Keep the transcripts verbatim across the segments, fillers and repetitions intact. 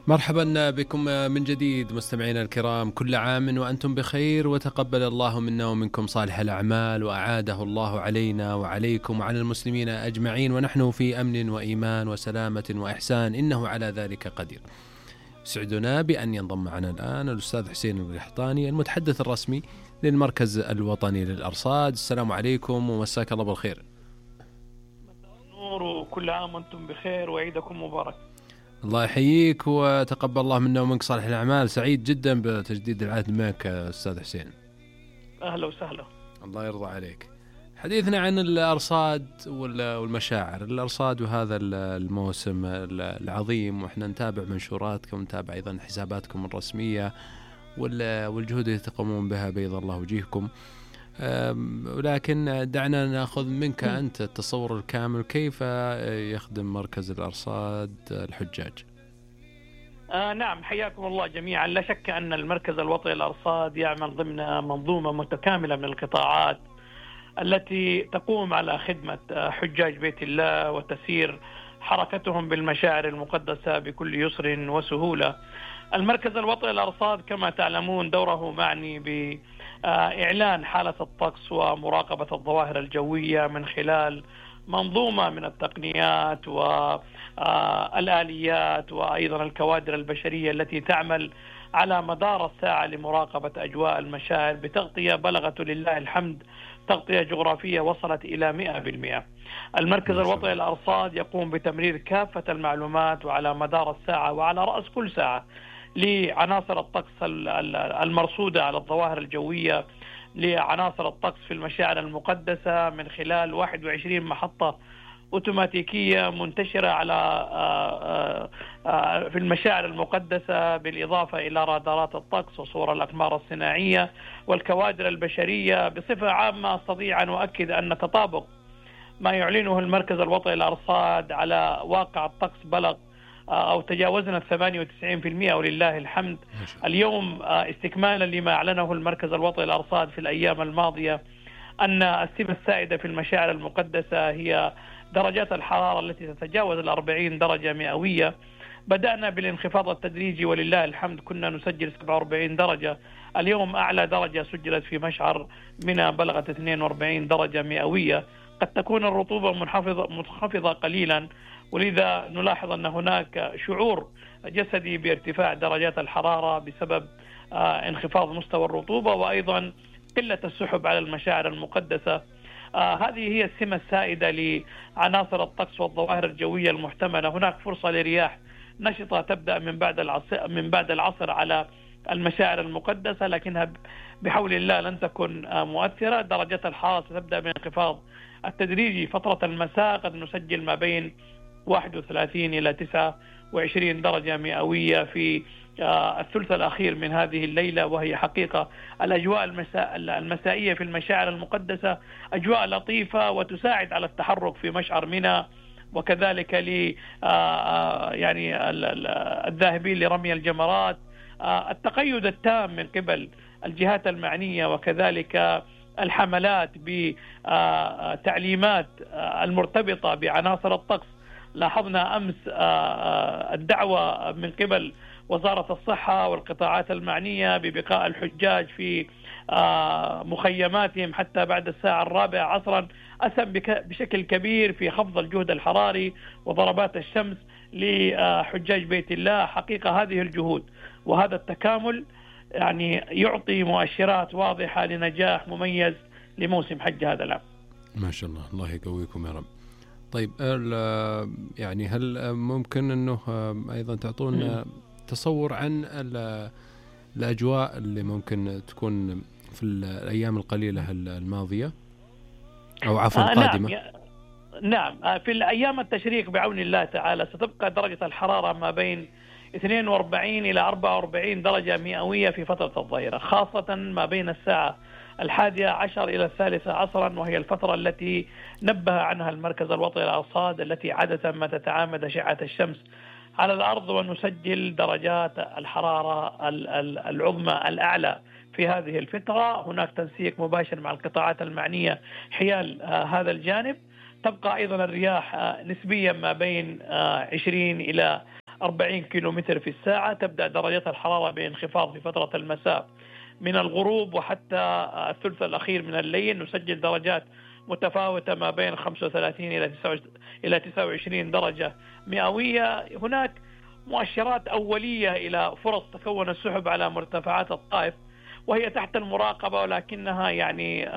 مرحبا بكم من جديد مستمعينا الكرام، كل عام وأنتم بخير، وتقبل الله منا ومنكم صالح الأعمال، وأعاده الله علينا وعليكم وعلى المسلمين أجمعين، ونحن في أمن وإيمان وسلامة وإحسان، إنه على ذلك قدير. سعدنا بأن ينضم معنا الآن الأستاذ حسين القحطاني، المتحدث الرسمي للمركز الوطني للأرصاد. السلام عليكم ومساك الله بالخير. مساء النور وكل عام وأنتم بخير وعيدكم مبارك. الله يحييك وتقبل الله منا ومنك صالح الأعمال. سعيد جدا بتجديد العهد معك أستاذ حسين. أهلا وسهلا. الله يرضى عليك. حديثنا عن الأرصاد والمشاعر. الأرصاد وهذا الموسم العظيم، وإحنا نتابع منشوراتكم، نتابع أيضا حساباتكم الرسمية والجهود التي تقومون بها بيض الله وجيهكم. ولكن دعنا نأخذ منك أنت التصور الكامل، كيف يخدم مركز الأرصاد الحجاج؟ آه نعم، حياكم الله جميعا. لا شك أن المركز الوطني للأرصاد يعمل ضمن منظومة متكاملة من القطاعات التي تقوم على خدمة حجاج بيت الله وتسير حركتهم بالمشاعر المقدسة بكل يسر وسهولة. المركز الوطني للأرصاد كما تعلمون دوره معني بإعلان حالة الطقس ومراقبة الظواهر الجوية من خلال منظومة من التقنيات والآليات وأيضا الكوادر البشرية التي تعمل على مدار الساعة لمراقبة أجواء المشاعر بتغطية بلغت لله الحمد تغطية جغرافية وصلت إلى مئة بالمئة. المركز الوطني للأرصاد يقوم بتمرير كافة المعلومات وعلى مدار الساعة وعلى رأس كل ساعة لعناصر الطقس المرصودة على الظواهر الجوية، لعناصر الطقس في المشاعر المقدسة من خلال واحد وعشرين محطة أوتوماتيكية منتشرة على في المشاعر المقدسة، بالإضافة إلى رادارات الطقس وصور الأقمار الصناعية والكوادر البشرية. بصفة عامة أستطيع أن أؤكد أن تطابق ما يعلنه المركز الوطني للأرصاد على واقع الطقس بلغ أو تجاوزنا الثمانية وتسعين بالمئة ولله الحمد. اليوم استكمالا لما أعلنه المركز الوطني للأرصاد في الأيام الماضية أن السمة السائدة في المشاعر المقدسة هي درجات الحرارة التي تتجاوز الأربعين درجة مئوية. بدأنا بالانخفاض التدريجي ولله الحمد، كنا نسجل سبعة وأربعين درجة، اليوم أعلى درجة سجلت في مشعر منى بلغت اثنين وأربعين درجة مئوية. قد تكون الرطوبة منخفضة منخفضة قليلا، ولذا نلاحظ أن هناك شعور جسدي بارتفاع درجات الحرارة بسبب انخفاض مستوى الرطوبة وأيضا قلة السحب على المشاعر المقدسة. آه هذه هي السمة السائدة لعناصر الطقس والظواهر الجوية المحتملة. هناك فرصة لرياح نشطة تبدأ من بعد العصر من بعد العصر على المشاعر المقدسة، لكنها بحول الله لن تكن آه مؤثرة. درجات الحرارة ستبدأ بانخفاض التدريجي. فترة المساء قد نسجل ما بين واحد وثلاثين إلى تسعة وعشرين درجة مئوية في الثلث الأخير من هذه الليلة، وهي حقيقة الأجواء المساء المسائية في المشاعر المقدسة أجواء لطيفة وتساعد على التحرك في مشعر منى، وكذلك ل يعني الذاهبين لرمي الجمرات. التقيد التام من قبل الجهات المعنية وكذلك الحملات بتعليمات المرتبطة بعناصر الطقس. لاحظنا أمس الدعوة من قبل وزارة الصحة والقطاعات المعنية ببقاء الحجاج في مخيماتهم حتى بعد الساعة الرابعة عصرا، أسهم بشكل كبير في خفض الجهد الحراري وضربات الشمس لحجاج بيت الله. حقيقة هذه الجهود وهذا التكامل يعني يعطي مؤشرات واضحة لنجاح مميز لموسم حج هذا العام. ما شاء الله، الله يقويكم يا رب. طيب يعني هل ممكن أنه أيضا تعطونا تصور عن الأجواء اللي ممكن تكون في الأيام القليلة الماضية أو عفوا آه القادمة؟ نعم, نعم في الأيام التشريق بعون الله تعالى ستبقى درجة الحرارة ما بين اثنين وأربعين إلى أربعة وأربعين درجة مئوية في فترة الظهيرة، خاصة ما بين الساعة الحادية عشر إلى الثالثة عصرا، وهي الفترة التي نبه عنها المركز الوطني للأرصاد التي عادة ما تتعامد أشعة الشمس على الأرض، ونسجل درجات الحرارة العظمى الأعلى في هذه الفترة. هناك تنسيق مباشر مع القطاعات المعنية حيال هذا الجانب. تبقى أيضا الرياح نسبيا ما بين عشرين إلى أربعين كيلومتر في الساعة. تبدأ درجات الحرارة بانخفاض في فترة المساء من الغروب وحتى الثلث الأخير من الليل. نسجل درجات متفاوتة ما بين خمسة وثلاثين إلى تسعة وعشرين درجة مئوية. هناك مؤشرات أولية إلى فرص تكون السحب على مرتفعات الطائف، وهي تحت المراقبة، ولكنها يعني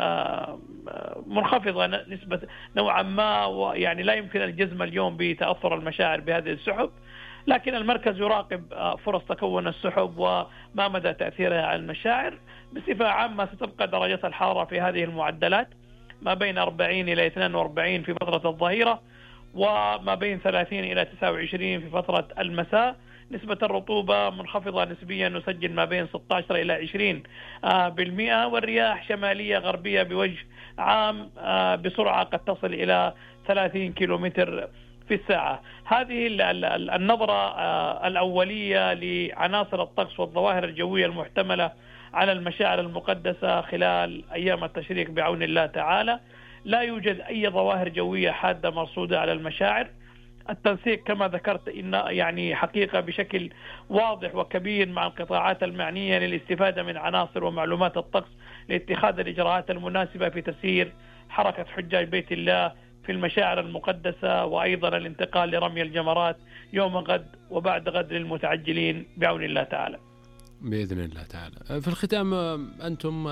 منخفضة نسبة نوعا ما، ويعني لا يمكن الجزم اليوم بتأثر المشاعر بهذه السحب. لكن المركز يراقب فرص تكون السحب وما مدى تأثيرها على المشاعر. بصفة عامة ستبقى درجات الحرارة في هذه المعدلات ما بين أربعين إلى اثنين وأربعين في فترة الظهيرة، وما بين ثلاثين إلى تسعة وعشرين في فترة المساء. نسبة الرطوبة منخفضة نسبيا، نسجل ما بين ستة عشر إلى عشرين بالمئة، والرياح شمالية غربية بوجه عام بسرعة قد تصل إلى ثلاثين كيلومتر في الساعة. هذه النظرة الأولية لعناصر الطقس والظواهر الجوية المحتملة على المشاعر المقدسة خلال أيام التشريق بعون الله تعالى. لا يوجد أي ظواهر جوية حادة مرصودة على المشاعر. التنسيق كما ذكرت إن يعني حقيقة بشكل واضح وكبير مع القطاعات المعنية للاستفادة من عناصر ومعلومات الطقس لاتخاذ الإجراءات المناسبة في تسيير حركة حجاج بيت الله في المشاعر المقدسة، وأيضا الانتقال لرمي الجمرات يوم غد وبعد غد للمتعجلين بعون الله تعالى بإذن الله تعالى. في الختام، أنتم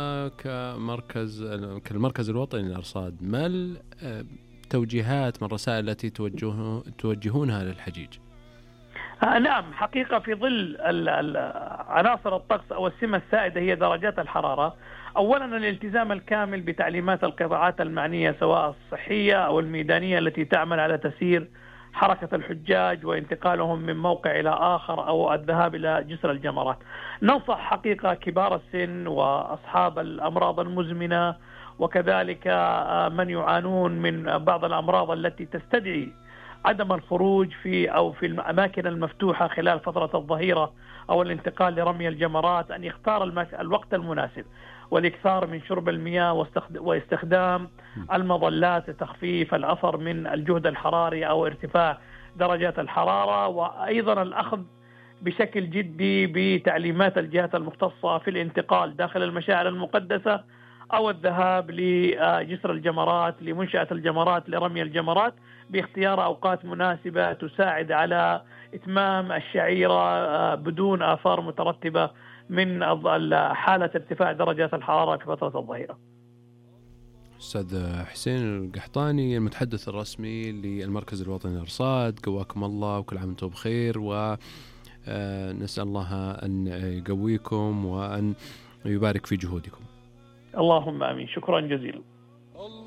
كمركز كالمركز الوطني للأرصاد، ما التوجيهات من الرسائل التي توجه توجهونها للحجيج؟ آه نعم، حقيقة في ظل عناصر الطقس أو السمة السائدة هي درجات الحرارة. أولا الالتزام الكامل بتعليمات القطاعات المعنية سواء الصحية أو الميدانية التي تعمل على تسيير حركة الحجاج وانتقالهم من موقع إلى آخر أو الذهاب إلى جسر الجمرات. ننصح حقيقة كبار السن وأصحاب الأمراض المزمنة وكذلك من يعانون من بعض الأمراض التي تستدعي عدم الخروج في أو في الأماكن المفتوحة خلال فترة الظهيرة أو الانتقال لرمي الجمرات أن يختار الوقت المناسب والإكثار من شرب المياه واستخدام المظلات لتخفيف الأثر من الجهد الحراري أو ارتفاع درجات الحرارة، وأيضا الأخذ بشكل جدي بتعليمات الجهات المختصة في الانتقال داخل المشاعر المقدسة أو الذهاب لجسر الجمرات لمنشأة الجمرات لرمي الجمرات باختيار أوقات مناسبة تساعد على إتمام الشعيرة بدون آثار مترتبة من حالة ارتفاع درجات الحرارة في فترة الظهيرة. أستاذ حسين القحطاني، المتحدث الرسمي للمركز الوطني للأرصاد، قواكم الله وكل عام وانتم بخير، ونسأل الله أن يقويكم وأن يبارك في جهودكم. اللهم آمين. شكرا جزيلا.